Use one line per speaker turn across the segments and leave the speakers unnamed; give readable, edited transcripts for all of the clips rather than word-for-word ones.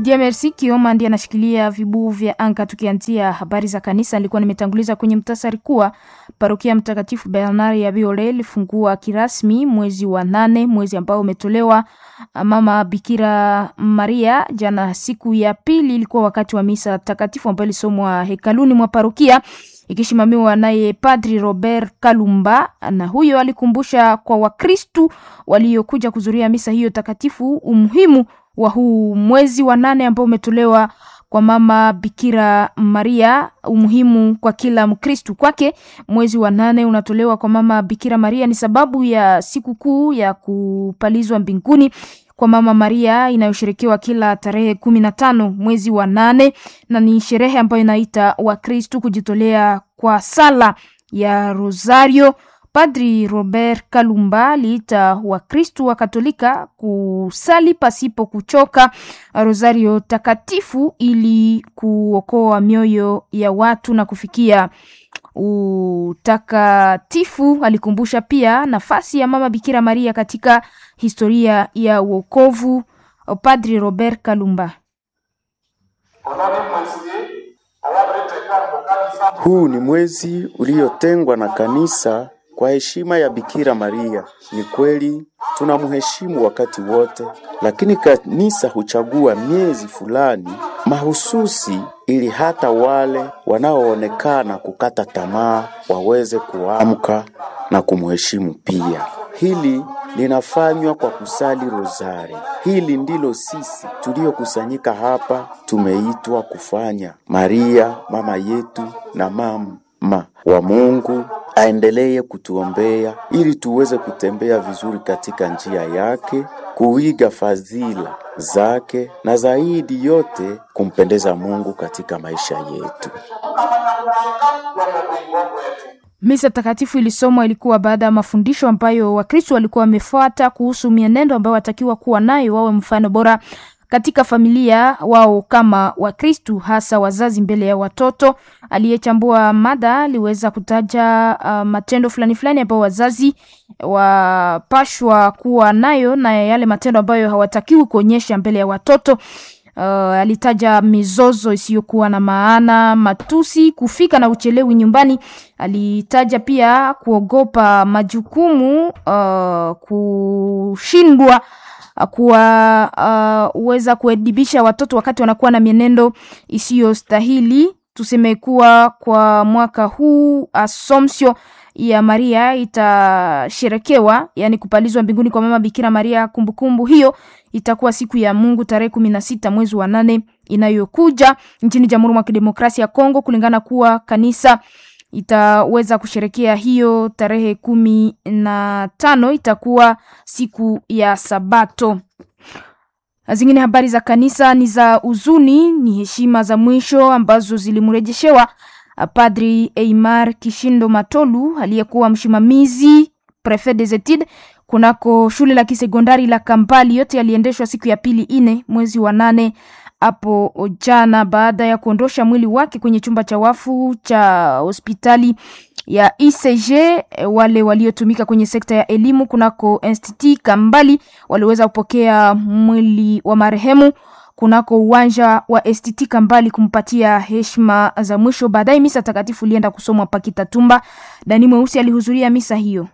Didier Merci Kioma ndiye anashikilia vibu vya anga. Tukianzia habari za kanisa, nilikuwa nimetanguliza kwenye mtasari kuwa parokia Mtakatifu Bernard ya Biole ilifungua kirasmi mwezi wa 8, mwezi ambao umetolewa mama Bikira Maria. Jana siku ya pili ilikuwa wakati wa misa takatifu ambayo ilisomwa hekaluni mwa parokia ikishimamiwa naye Padri Robert Kalumba, na huyo alikumbusha kwa Wakristu waliokuja kuzuria misa hiyo takatifu umuhimu wa huu mwezi wa 8 ambao umetolewa kwa mama Bikira Maria, umuhimu kwa kila Mkristu. Kwake mwezi wa 8 unatolewa kwa mama Bikira Maria ni sababu ya sikukuu ya kupalizwa mbinguni kwa mama Maria inayosherekewa kila tarehe 15 mwezi wa 8, na ni sherehe ambayo inaita Wakristu kujitolea kwa sala ya Rosario. Padri Robert Kalumba aliita Wakristu wa Katolika kusali pasipo kuchoka Rosario takatifu ili kuokoa mioyo ya watu na kufikia utakatifu. Alikumbusha pia nafasi ya mama Bikira Maria katika historia ya wokovu. Padri Robert Kalumba:
huu ni mwezi uliotengwa na kanisa kwa heshima ya Bikira Maria. Ni kweli tunamheshimu wakati wote, lakini kanisa huchagua miezi fulani mahususi ili hata wale wanaoonekana kukata tamaa waweze kuamka na kumheshimu pia. Hili linafanywa kwa kusali rozari. Hili ndilo sisi tuliokusanyika hapa tumeitwa kufanya. Maria mama yetu na mama wa Mungu aendelee kutuombea ili tuweze kutembea vizuri katika njia yake, kuiga fadhila zake na zaidi yote kumpendeza Mungu katika maisha yetu.
Misa takatifu ilisomwa ilikuwa baada ya mafundisho ambayo Wakristo walikuwa wamefuata kuhusu mienendo ambayo watakiwa kuwa nayo wawe mfano bora katika familia wao kama Wakristo, hasa wazazi mbele ya watoto. Aliyechambua mada aliweza kutaja matendo fulani ambayo wazazi wapashwa kuwa nayo na yale matendo ambayo hawatakiwi kuonyesha mbele ya watoto. Alitaja mizozo isiyokuwa na maana, matusi, kufika na uchelewi nyumbani. Alitaja pia kuogopa majukumu, kushindwa uweza kuadibisha watoto wakati wanakuwa na mienendo isiyostahili. Tuseme kuwa kwa mwaka huu Assumption ya Maria itasherekewa, yani kupalizwa mbinguni kwa mama Bikira Maria. Kumbukumbu hiyo itakuwa siku ya Mungu tarehe 16 mwezi wa 8 inayokuja nchini Jamhuri ya Kidemokrasia ya Kongo, kulingana kuwa kanisa itaweza kusherekea hiyo tarehe 15 itakuwa siku ya Sabato. Zingine habari za kanisa ni za huzuni, ni heshima za mwisho ambazo zilimrejeshewa Padri Eimar Kishindo Matolu aliyekuwa msimamizi prefet des études kunako shule la kisekondari la Kampali. Yote yaliendeshwa siku ya pili 4 mwezi wa 8 hapo jana, baada ya kuondosha mwili wake kwenye chumba cha wafu cha hospitali ya ICG. Wale waliotumika kwenye sekta ya elimu kunako Institut Kambali waliweza kupokea mwili wa marehemu kunako uwanja wa Institut Kambali kumpatia heshima za mwisho. Baadaye misa takatifu ilienda kusomwa Pakitatumba. Dani Mweusi alihudhuria misa hiyo.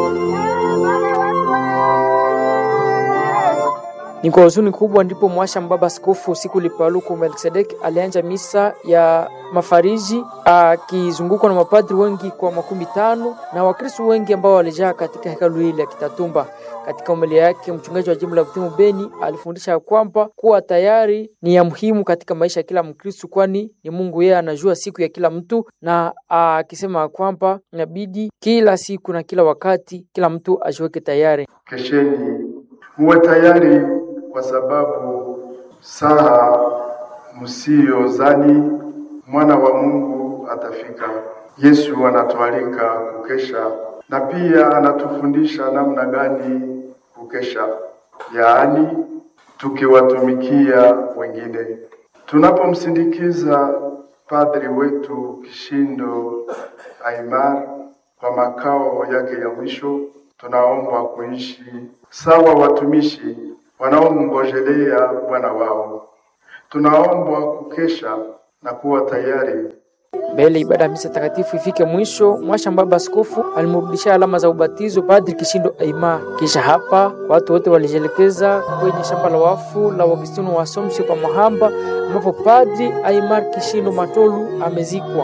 Ni kwa huzuni kubwa ndipo mwasha mbaba askofu siku Lipaluku Melkisedek alianja misa ya mafariji akizungukwa na mapadri wengi kwa 15 na Wakristo wengi ambao walijaa katika hekalu hili ya Kitatumba. Katika homilia yake mchungaji wa jimbo la Butembo Beni alifundisha kwamba kuwa tayari ni ya muhimu katika maisha ya kila Mkristo, kwani ni Mungu yeye anajua siku ya kila mtu, na akisema kwamba inabidi kila siku na kila wakati kila mtu ajiweke tayari.
Kesheni muwe tayari kwa sababu saa msiyozani mwana wa Mungu atafika. Yesu anatualika kukesha na pia anatufundisha namna gani kukesha, yaani tukiwatumikia wengine. Tunapomsindikiza padri wetu Kishindo Aimar kwa makao yake ya mwisho, tunaomba kuishi sawa watumishi wanaomngojelea Bwana wao. Tunaombwa kukesha na kuwa tayari.
Mbele ibada ya misa takatifu ifike mwisho, mwasha baba askofu alimrudishia alama za ubatizo Padri Kishindo Aimar. Kisha hapa watu wote walijelekeza kwenye shamba la wafu la Augustino wa Assumption pa Mahamba, ambapo Padri Aimar Kishindo Matolu amezikwa.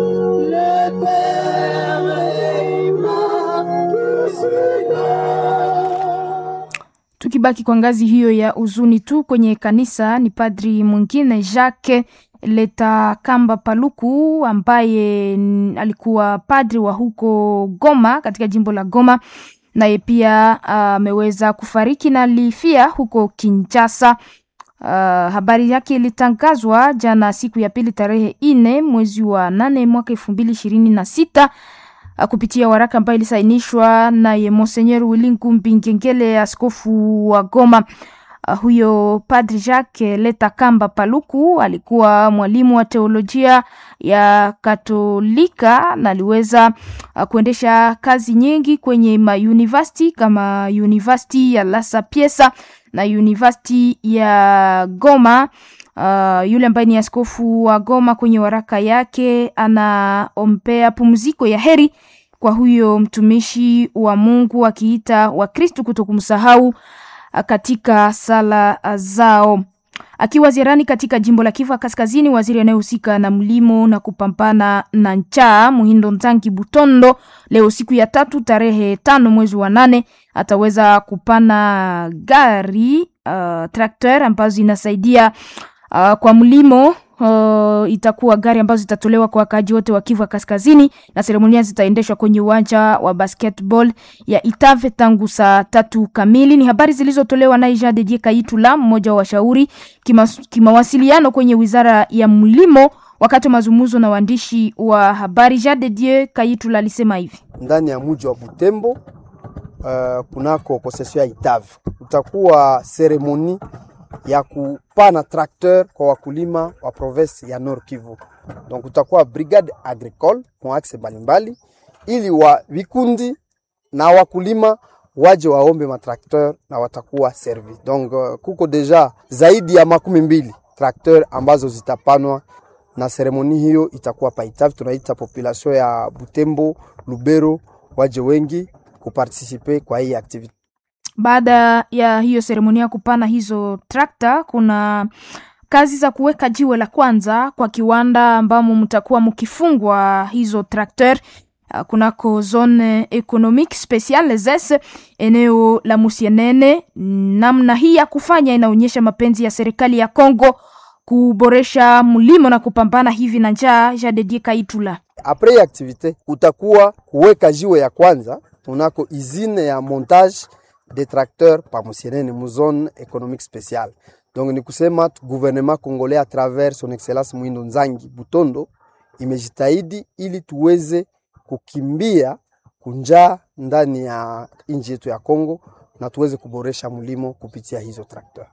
Tukibaki kwa ngazi hiyo ya uzuni tu, kwenye kanisa ni padri mwingine Jacques Leta Kamba Paluku ambaye alikuwa padri wa huko Goma katika jimbo la Goma, naye pia ameweza kufariki na alifia huko Kinshasa. Habari yake ilitangazwa jana siku ya pili tarehe 4 mwezi wa 8 mwaka 2026 kupitia waraka ambayo ilisainishwa na Monseigneur Wilingu Mbingengele, askofu wa Goma. Huyo Padri Jacques Leta Kamba Paluku alikuwa mwalimu wa teolojia ya Katolika na aliweza kuendesha kazi nyingi kwenye mauniversity kama University ya La Sapienza na University ya Goma. Yule ambaye ni askofu wa Goma kwenye waraka yake anaombea pumziko ya heri kwa huyo mtumishi wa Mungu, akiita Wakristo kutokumsahau katika sala zao. Akiwa ziarani katika jimbo la Kivu Kaskazini, waziri anayehusika na mlimo na kupambana na njaa Muhindo Nzangi Butondo leo siku ya 3 tarehe 5 mwezi wa 8 ataweza kupana gari tractor ambazo inasaidia kwa mlimo. Itakuwa gari ambazo zitatolewa kwa wakaji wote wa Kivu Kaskazini na seremonia zitaendeshwa kwenye uwanja wa basketball ya Itave tangu saa 3 kamili. Ni habari zilizotolewa na Jean de Dieu Kaitula, mmoja wa washauri kimawasiliano kwenye wizara ya mlimo, wakati wa mazungumzo na waandishi wa habari. Jean de Dieu Kaitula alisema hivi:
ndani ya mji wa Butembo kunako concession ya Itave utakuwa seremoni ya kupana tracteur kwa wakulima wa province ya Nord Kivu. Donc utakuwa brigade agricole kwa axe mbalimbali ili wa vikundi na wakulima waje waombe matrakteur na watakuwa servi. Donc kuko deja zaidi ya 12 tracteur ambazo zitapanwa na seremoni hiyo itakuwa paitavi. Tunaita population ya Butembo, Lubero waje wengi kuparticiper kwa hii activity.
Baada ya hiyo seremonia kupana hizo trakta, kuna kazi za kuweka jiwe la kwanza kwa kiwanda ambamo mtakuwa mkifungwa hizo trakter kunako zone economique speciale ZES eneo la Musienene. Namna hii ya kufanya inaonyesha mapenzi ya serikali ya Kongo kuboresha mlimo na kupambana hivi na njaa. Jadedi Kaitula:
après activité utakuwa kuweka jiwe ya kwanza tunako izine ya montage des tracteurs pa Musienene mu zone économique spéciale. Donc ni kusema gouvernement congolais à travers son excellence Muhindo Nzangi Butondo imejitahidi ili tuweze kukimbia kunjaa ndani ya nchi yetu ya Kongo na tuweze kuboresha mlimo kupitia hizo tracteurs.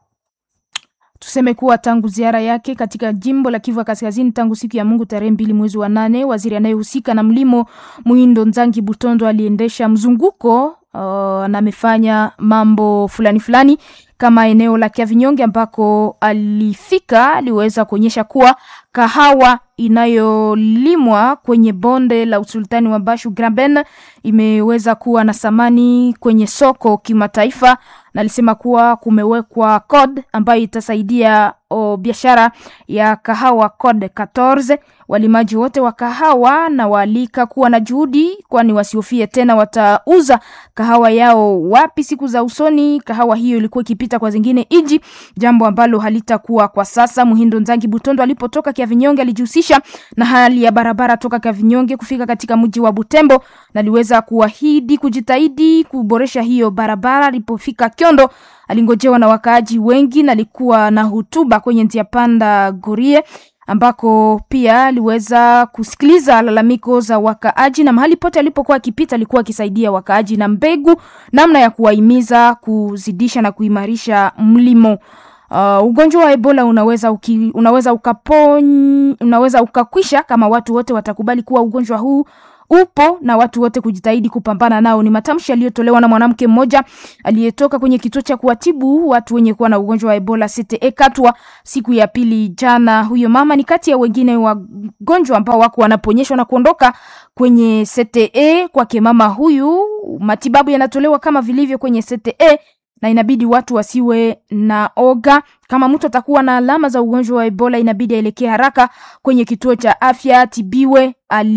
Tuseme kuwa tangu ziara yake katika jimbo la Kivu Kaskazini tangu siku ya Mungu tarehe 2 mwezi wa 8, waziri anayehusika na mlimo Muhindo Nzangi Butondo aliendesha mzunguko na amefanya mambo fulani kama eneo la Kiavinyonge ambako alifika. Aliweza kuonyesha kuwa kahawa inayolimwa kwenye bonde la usultani wa Bashu Graben imeweza kuwa na thamani kwenye soko kimataifa, na alisema kuwa kumewekwa code ambayo itasaidia biashara ya kahawa, code 14. Walimaji wote wa kahawa na walika kuwa na juhudi, kwani wasiofie tena watauza kahawa yao wapi siku za usoni. Kahawa hiyo ilikuwa ikipita kwa zingine iji, jambo ambalo halitakuwa kwa sasa. Muhindo Nzangi Butondo alipotoka Kiavinyonge alijihusisha na hali ya barabara toka Kiavinyonge kufika katika mji wa Butembo, na aliweza kuahidi kujitahidi kuboresha hiyo barabara. Alipofika Kyondo alingojewa na wakaaji wengi na alikuwa na hutuba kwenye njia panda Gorie, ambako pia aliweza kusikiliza lalamiko za wakaaji, na mahali pote alipokuwa akipita alikuwa akisaidia wakaaji na mbegu, namna ya kuwahimiza kuzidisha na kuimarisha mlimo. Ugonjwa wa Ebola unaweza ukakwisha kama watu wote watakubali kuwa ugonjwa huu upo na watu wote kujitahidi kupambana nao. Ni matamshi yaliyotolewa na mwanamke mmoja aliyetoka kwenye kituo cha kuwatibu watu wenye kuwa na ugonjwa wa Ebola CTE Katwa siku ya pili jana. Huyo mama ni kati ya wengine wagonjwa ambao wako wanaponyeshwa na kuondoka kwenye CTE. Kwake mama huyu matibabu yanatolewa kama vilivyo kwenye CTE na inabidi watu wasiwe na oga. Kama mtu atakuwa na alama za ugonjwa wa Ebola inabidi aelekee haraka kwenye kituo cha afya tibiwe.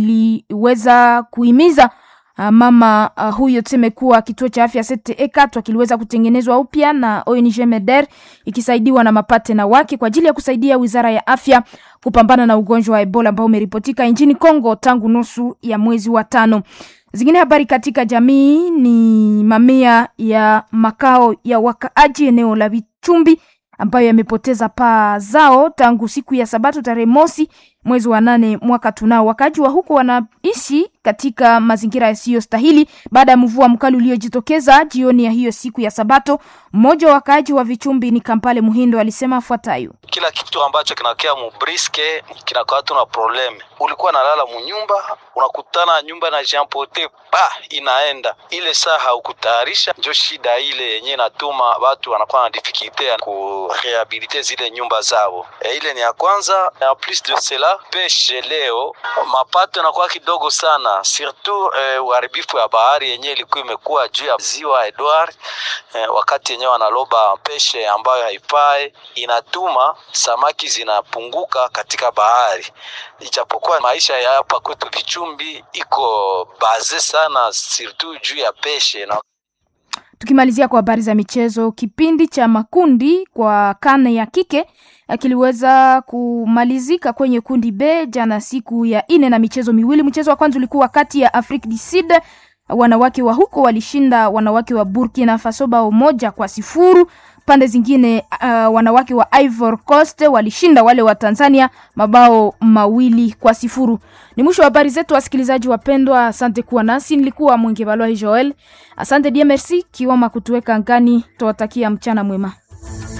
Aliweza kuhimiza mama huyo tuseme kuwa kituo cha afya CTE Katwa kiliweza kutengenezwa upya na ONG MEDER ikisaidiwa na mapatena wake kwa ajili ya kusaidia Wizara ya Afya kupambana na ugonjwa wa Ebola ambao umeripotika nchini Kongo tangu nusu ya mwezi wa 5. Zingine habari katika jamii ni mamia ya makao ya wakaaji eneo la Vichumbi ambayo yamepoteza paa zao tangu siku ya Sabato tarehe mosi mwezi wa 8 mwaka tunao. Wakaaji wa huko wanaishi katika mazingira yasiyostahili baada ya mvua mkali uliojitokeza jioni ya hiyo siku ya Sabato. Mmoja wa wakaaji wa Vichumbi ni Kampale Muhindo alisema afuatayo:
kila kitu ambacho kinakea mubriske kinakuwa tuna probleme. Ulikuwa nalala munyumba, unakutana nyumba na jampote inaenda ile saa haukutayarisha, ndio shida ile yenye inatuma watu wanakuwa na difficulty ku rehabilite zile nyumba zao. Ile ni ya kwanza. En plus de cela, peshe leo mapato yanakuwa kidogo sana, surtout uharibifu ya bahari yenye ilikuwa imekuwa juu ya ziwa Edward. Wakati yenye wanaloba peshe ambayo haipae inatuma samaki zinapunguka katika bahari. Ijapokuwa maisha ya hapa kwetu Vichumbi iko baze sana surtout juu ya peshe.
Tukimalizia kwa habari za michezo, kipindi cha makundi kwa kane ya kike kiliweza kumalizika kwenye kundi B jana siku ya 4 na michezo miwili. Mchezo wa kwanza ulikuwa kati ya Afrique du Sud, wanawake wa huko walishinda wanawake wa Burkina Faso bao 1-0. Pande zingine wanawake wa Ivory Coast walishinda wale wa Tanzania mabao 2-0. Ni mwisho wa habari zetu wasikilizaji wapendwa. Asante kuwa nasi, nilikuwa Mwenge Balwa Joel. Asante dia merci kiwama kutuweka ngani, tuwatakia mchana mwema.